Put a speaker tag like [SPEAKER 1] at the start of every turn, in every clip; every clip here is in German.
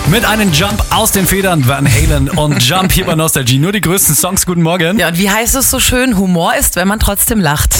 [SPEAKER 1] Mit einem Jump aus den Federn, Van Halen und Jump hier bei Nostalgie. Nur die größten Songs, guten Morgen.
[SPEAKER 2] Ja, und wie heißt es so schön? Humor ist, wenn man trotzdem lacht.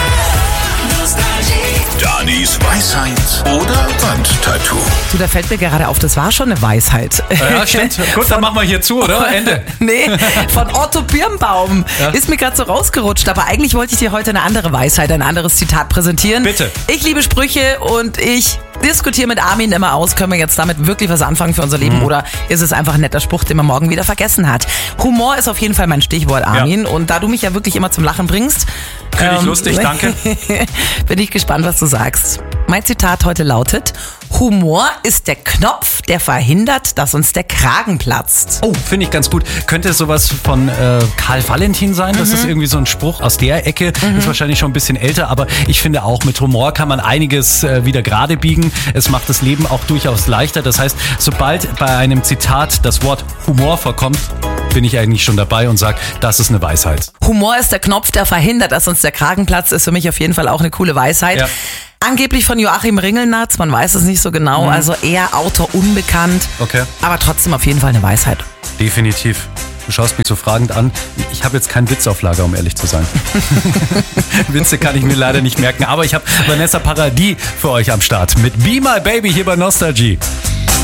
[SPEAKER 3] Danis Weisheit oder Wandtattoo.
[SPEAKER 2] Du, da fällt mir gerade auf, das war schon eine Weisheit.
[SPEAKER 1] Ja, stimmt. Gut, dann machen wir hier zu, oder? Ende.
[SPEAKER 2] Nee, von Otto Birnbaum.
[SPEAKER 1] Ja.
[SPEAKER 2] Ist mir gerade so rausgerutscht. Aber eigentlich wollte ich dir heute eine andere Weisheit, ein anderes Zitat präsentieren.
[SPEAKER 1] Bitte.
[SPEAKER 2] Ich liebe Sprüche und ich diskutiere mit Armin immer aus, können wir jetzt damit wirklich was anfangen für unser Leben oder ist es einfach ein netter Spruch, den man morgen wieder vergessen hat? Humor ist auf jeden Fall mein Stichwort, Armin.
[SPEAKER 1] Ja.
[SPEAKER 2] Und da du mich ja wirklich immer zum Lachen bringst,
[SPEAKER 1] Finde ich lustig, danke.
[SPEAKER 2] bin ich gespannt, was du sagst. Mein Zitat heute lautet: Humor ist der Knopf, der verhindert, dass uns der Kragen platzt.
[SPEAKER 1] Oh, finde ich ganz gut. Könnte es sowas von Karl Valentin sein? Das ist irgendwie so ein Spruch aus der Ecke. Ist wahrscheinlich schon ein bisschen älter, aber ich finde auch, mit Humor kann man einiges wieder gerade biegen. Es macht das Leben auch durchaus leichter. Das heißt, sobald bei einem Zitat das Wort Humor vorkommt, bin ich eigentlich schon dabei und sage, das ist eine Weisheit.
[SPEAKER 2] Humor ist der Knopf, der verhindert, dass uns der Kragen platzt, ist für mich auf jeden Fall auch eine coole Weisheit.
[SPEAKER 1] Ja.
[SPEAKER 2] Angeblich von Joachim Ringelnatz, man weiß es nicht so genau, also eher Autor unbekannt,
[SPEAKER 1] Okay.
[SPEAKER 2] aber trotzdem auf jeden Fall eine Weisheit.
[SPEAKER 1] Definitiv. Du schaust mich so fragend an. Ich habe jetzt keinen Witz auf Lager, um ehrlich zu sein. Witze kann ich mir leider nicht merken, aber ich habe Vanessa Paradis für euch am Start mit Be My Baby hier bei Nostalgie.